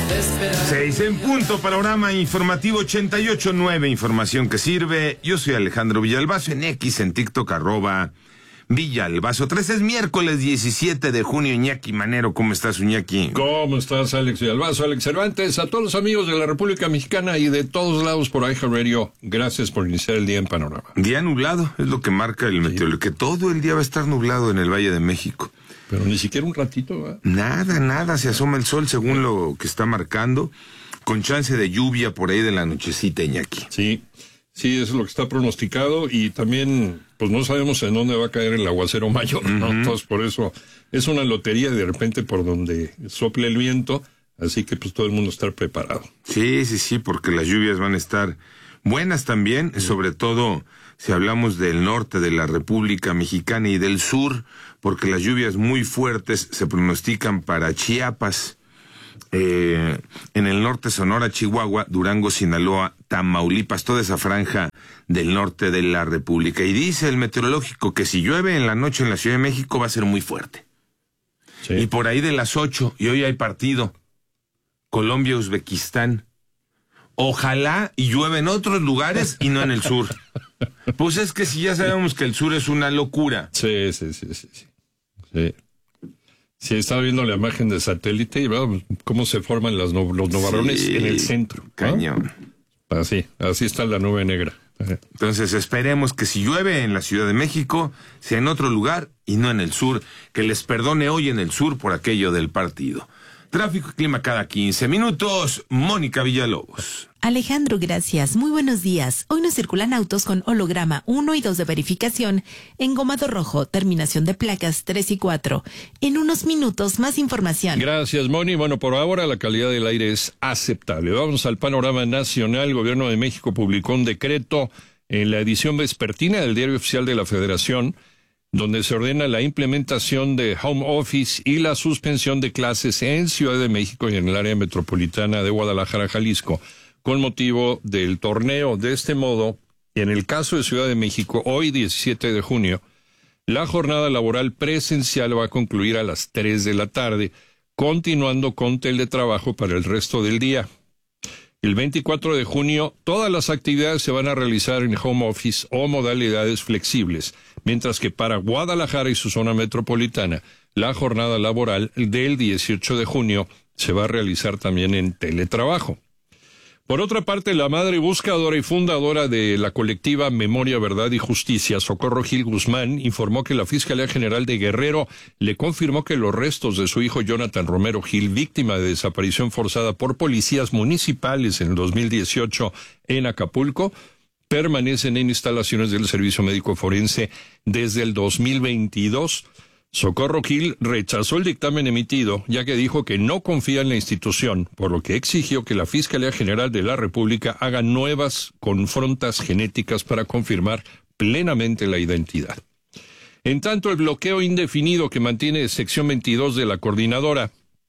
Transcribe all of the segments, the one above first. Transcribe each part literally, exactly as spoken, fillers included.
Seis en punto, panorama informativo ochenta y ocho punto nueve, información que sirve. Yo soy Alejandro Villalbazo, en X, en TikTok, arroba Villalbazo. tres es miércoles diecisiete de junio. Iñaki Manero, ¿cómo estás, Iñaki? ¿Cómo estás, Alex Villalbazo, Alex Cervantes? A todos los amigos de la República Mexicana y de todos lados por iHeartRadio, gracias por iniciar el día en Panorama. Día nublado, es lo que marca el sí. meteorólogo, que todo el día va a estar nublado en el Valle de México. Pero ni siquiera un ratito, ¿verdad? Nada, nada, se asoma el sol según lo que está marcando, con chance de lluvia por ahí de la nochecita, Iñaki. Sí, sí, eso es lo que está pronosticado, y también, pues no sabemos en dónde va a caer el aguacero mayor, ¿no? Uh-huh. Entonces, por eso es una lotería de repente por donde sople el viento, así que pues todo el mundo estar preparado. Sí, sí, sí, porque las lluvias van a estar buenas también, sí. Sobre todo si hablamos del norte de la República Mexicana y del sur, porque las lluvias muy fuertes se pronostican para Chiapas, eh, en el norte Sonora, Chihuahua, Durango, Sinaloa, Tamaulipas, toda esa franja del norte de la República. Y dice el meteorológico que si llueve en la noche en la Ciudad de México va a ser muy fuerte. Sí. Y por ahí de las ocho, y hoy hay partido, Colombia-Uzbekistán. Ojalá y llueve en otros lugares y no en el sur. Pues es que si ya sabemos que el sur es una locura. Sí, sí, sí, sí. Sí, sí. Sí, estaba viendo la imagen de satélite y veo cómo se forman las no, los nubarrones sí, en el centro. Cañón. ¿No? Así, así está la nube negra. Entonces esperemos que si llueve en la Ciudad de México, sea en otro lugar y no en el sur. Que les perdone hoy en el sur por aquello del partido. Tráfico y clima cada quince minutos. Mónica Villalobos. Alejandro, gracias. Muy buenos días. Hoy nos circulan autos con holograma uno y dos de verificación, engomado rojo, terminación de placas tres y cuatro. En unos minutos, más información. Gracias, Moni. Bueno, por ahora la calidad del aire es aceptable. Vamos al panorama nacional. El Gobierno de México publicó un decreto en la edición vespertina del Diario Oficial de la Federación, donde se ordena la implementación de home office y la suspensión de clases en Ciudad de México y en el área metropolitana de Guadalajara, Jalisco, con motivo del torneo. De este modo, en el caso de Ciudad de México, hoy diecisiete de junio, la jornada laboral presencial va a concluir a las tres de la tarde, continuando con teletrabajo para el resto del día. El veinticuatro de junio, todas las actividades se van a realizar en home office o modalidades flexibles, mientras que para Guadalajara y su zona metropolitana, la jornada laboral del dieciocho de junio se va a realizar también en teletrabajo. Por otra parte, la madre buscadora y fundadora de la colectiva Memoria, Verdad y Justicia, Socorro Gil Guzmán, informó que la Fiscalía General de Guerrero le confirmó que los restos de su hijo Jonathan Romero Gil, víctima de desaparición forzada por policías municipales en el dos mil dieciocho en Acapulco, permanecen en instalaciones del Servicio Médico Forense desde el dos mil veintidós. Socorro Gil rechazó el dictamen emitido, ya que dijo que no confía en la institución, por lo que exigió que la Fiscalía General de la República haga nuevas confrontas genéticas para confirmar plenamente la identidad. En tanto, el bloqueo indefinido que mantiene sección veintidós de la Coordinadora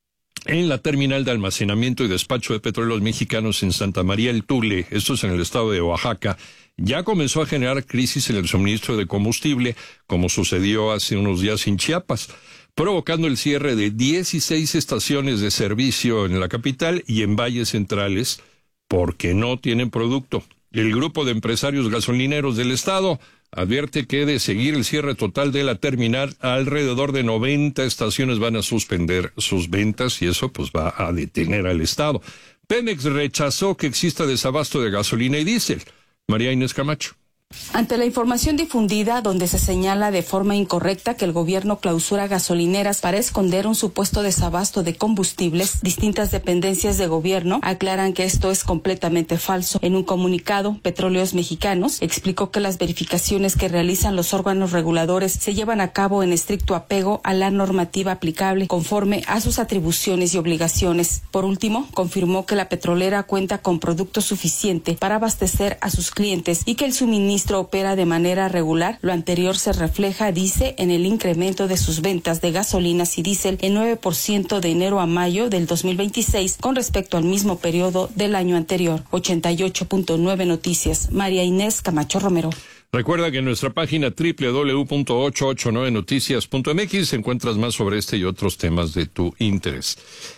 en la terminal de almacenamiento y despacho de petróleos mexicanos en Santa María el Tule, esto es en el estado de Oaxaca, ya comenzó a generar crisis en el suministro de combustible, como sucedió hace unos días en Chiapas, provocando el cierre de dieciséis estaciones de servicio en la capital y en valles centrales, porque no tienen producto. El grupo de empresarios gasolineros del estado advierte que de seguir el cierre total de la terminal, alrededor de noventa estaciones van a suspender sus ventas y eso pues va a detener al estado. Pemex rechazó que exista desabasto de gasolina y diésel. María Inés Camacho. Ante la información difundida donde se señala de forma incorrecta que el gobierno clausura gasolineras para esconder un supuesto desabasto de combustibles, distintas dependencias de gobierno aclaran que esto es completamente falso. En un comunicado, Petróleos Mexicanos explicó que las verificaciones que realizan los órganos reguladores se llevan a cabo en estricto apego a la normativa aplicable conforme a sus atribuciones y obligaciones. Por último, confirmó que la petrolera cuenta con producto suficiente para abastecer a sus clientes y que el suministro opera de manera regular. Lo anterior se refleja, dice, en el incremento de sus ventas de gasolinas y diésel en nueve por ciento de enero a mayo del dos mil veintiséis con respecto al mismo periodo del año anterior. ochenta y ocho punto nueve Noticias, María Inés Camacho Romero. Recuerda que en nuestra página doble u doble u doble u punto ochocientos ochenta y nueve noticias punto m x encuentras más sobre este y otros temas de tu interés.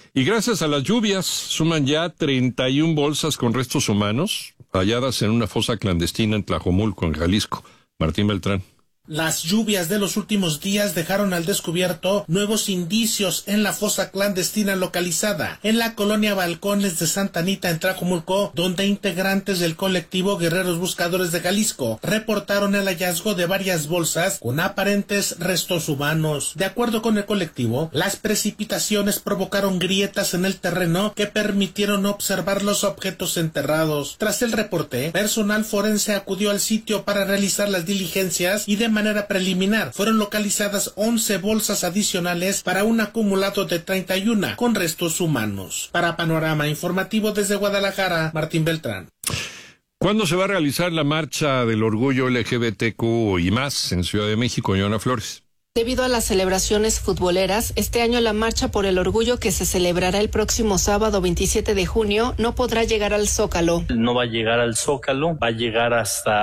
Y gracias a las lluvias, suman ya treinta y una bolsas con restos humanos halladas en una fosa clandestina en Tlajomulco, en Jalisco. Martín Beltrán. Las lluvias de los últimos días dejaron al descubierto nuevos indicios en la fosa clandestina localizada en la colonia Balcones de Santa Anita en Tlajomulco, donde integrantes del colectivo Guerreros Buscadores de Jalisco reportaron el hallazgo de varias bolsas con aparentes restos humanos. De acuerdo con el colectivo, las precipitaciones provocaron grietas en el terreno que permitieron observar los objetos enterrados. Tras el reporte, personal forense acudió al sitio para realizar las diligencias y de manera preliminar fueron localizadas once bolsas adicionales para un acumulado de treinta y uno con restos humanos. Para Panorama Informativo desde Guadalajara, Martín Beltrán. ¿Cuándo se va a realizar la marcha del orgullo L G B T Q y más en Ciudad de México, Joana Flores? Debido a las celebraciones futboleras, este año la Marcha por el Orgullo, que se celebrará el próximo sábado veintisiete de junio, no podrá llegar al Zócalo. No va a llegar al Zócalo, va a llegar hasta